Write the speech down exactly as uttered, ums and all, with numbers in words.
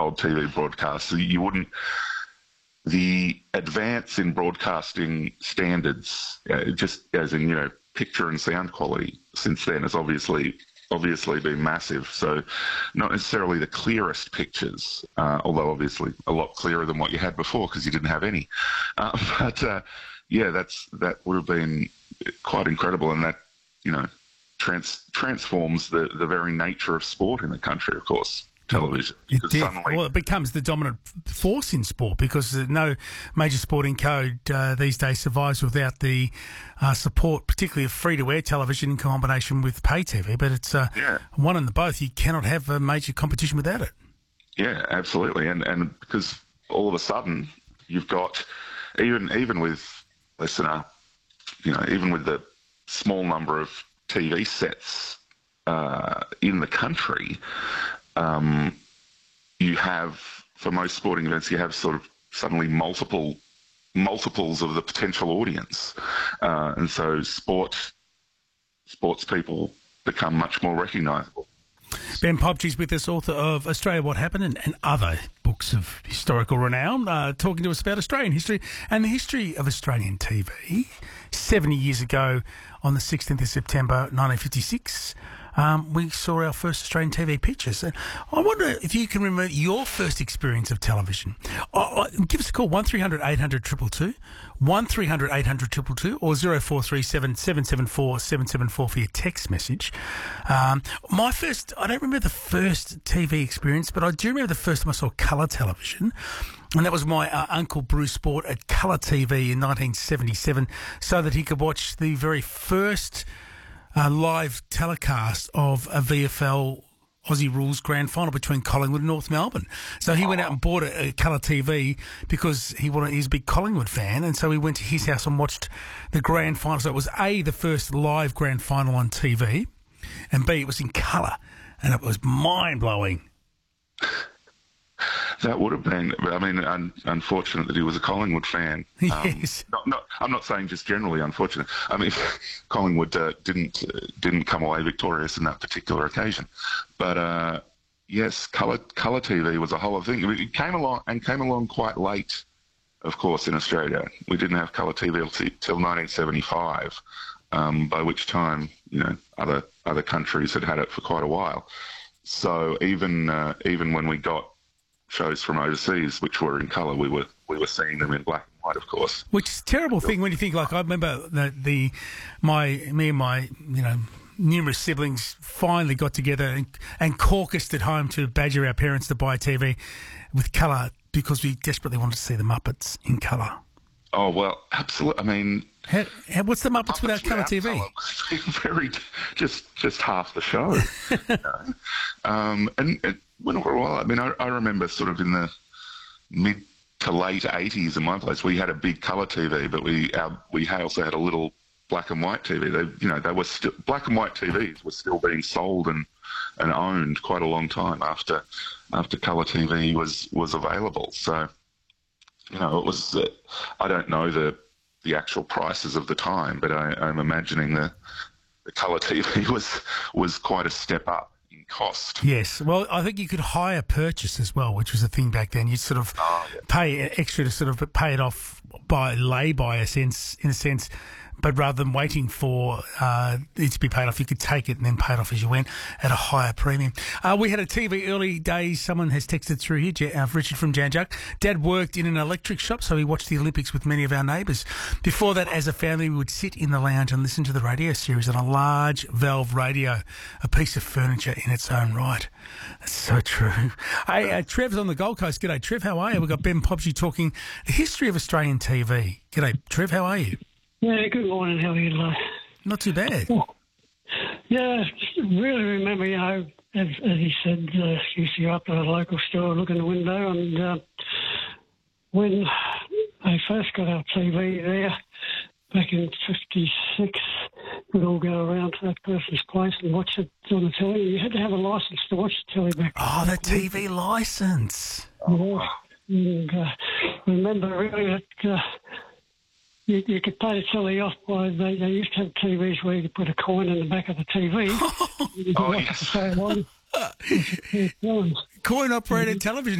old T V broadcasts. So you wouldn't. The advance in broadcasting standards, uh, just as in you know picture and sound quality, since then has obviously obviously been massive. So not necessarily the clearest pictures, uh, although obviously a lot clearer than what you had before because you didn't have any. Uh, but uh, yeah, that's that would have been quite incredible, and that you know trans- transforms the the very nature of sport in the country, of course. Television. It did. Suddenly, well, it becomes the dominant force in sport because no major sporting code uh, these days survives without the uh, support, particularly of free-to-air television in combination with pay T V. But it's uh, yeah. one and the both. You cannot have a major competition without it. Yeah, absolutely. And and because all of a sudden you've got even even with listener, you know, even with the small number of T V sets uh, in the country. Um, you have, for most sporting events, you have sort of suddenly multiple multiples of the potential audience. Uh, and so sport, sports people become much more recognisable. Ben Pobjie's with us, author of Australia What Happened and, and other books of historical renown, uh, talking to us about Australian history and the history of Australian T V. seventy years ago, on the sixteenth of September nineteen fifty-six, um, we saw our first Australian T V pictures. And I wonder if you can remember your first experience of television. Uh, give us a call, one three hundred eight hundred two two two, one three hundred eight hundred two two two, or zero four three seven seven seven four seven seven four for your text message. Um, my first, I don't remember the first T V experience, but I do remember the first time I saw colour television. And that was my uh, Uncle Bruce bought at Colour T V in nineteen seventy-seven so that he could watch the very first uh, live telecast of a V F L Aussie Rules Grand Final between Collingwood and North Melbourne. So he went out and bought a, a Colour T V because he wanted, he's a big Collingwood fan, and so we went to his house and watched the Grand Final. So it was A, the first live Grand Final on T V, and B, it was in colour, and it was mind-blowing. That would have been, I mean, un, unfortunate that he was a Collingwood fan. Um, Yes. Not, not, I'm not saying just generally unfortunate. I mean, Collingwood uh, didn't uh, didn't come away victorious in that particular occasion. But uh, yes, colour colour T V was a whole other thing. It came along and came along quite late, of course, in Australia. We didn't have colour T V till nineteen seventy-five, um, by which time you know other other countries had had it for quite a while. So even uh, even when we got shows from overseas which were in colour, we were we were seeing them in black and white, of course. Which is a terrible thing when you think, like, I remember the, the my me and my you know numerous siblings finally got together and, and caucused at home to badger our parents to buy a T V with colour because we desperately wanted to see the Muppets in colour. Oh well, absolutely. I mean, how, how, what's the Muppets, Muppets without, without colour T V? Colour, very just just half the show. you know? um, and, and when it were a while, I mean, I, I remember sort of in the mid to late eighties in my place, we had a big colour T V, but we our, we also had a little black and white T V. They, you know, they were still black and white T Vs were still being sold and, and owned quite a long time after after colour T V was was available. So, you know, it was. Uh, I don't know the the actual prices of the time, but I, I'm imagining the the colour T V was was quite a step up in cost. Yes, well, I think you could hire purchase as well, which was a thing back then. You'd sort of oh, yeah. pay extra to sort of pay it off by lay by a sense, in a sense. But rather than waiting for uh, it to be paid off, you could take it and then pay it off as you went at a higher premium. Uh, we had a T V early days. Someone has texted through here, uh, Richard from Janjuk. Dad worked in an electric shop, so he watched the Olympics with many of our neighbours. Before that, as a family, we would sit in the lounge and listen to the radio series on a large valve radio, a piece of furniture in its own right. That's so true. Hey, uh, Trev's on the Gold Coast. G'day, Trev. How are you? We've got Ben Pobjie talking the history of Australian T V. G'day, Trev. How are you? Yeah, good morning. How are you today? Not too bad. Yeah, just really remember, you know, as, as he said, uh, used to go up to the local store, look in the window, and uh, when they first got our T V there, back in fifty-six, we'd all go around to that person's place and watch it on the telly. You had to have a licence to watch the telly back then. Oh, the T V licence. Yeah. And uh, remember really that... Uh, You, you could pay the telly off by, they, they used to have T Vs where you could put a coin in the back of the T V. You could Oh, watch yes. it for so long. Coin-operated television.